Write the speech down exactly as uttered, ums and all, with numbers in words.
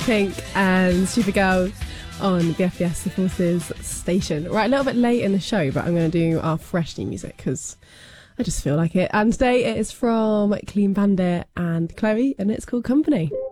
Pink and Supergirl on the F B S The Forces station. Right, a little bit late in the show, but I'm going to do our fresh new music because I just feel like it. And today it is from Clean Bandit and Chloe, and it's called Company.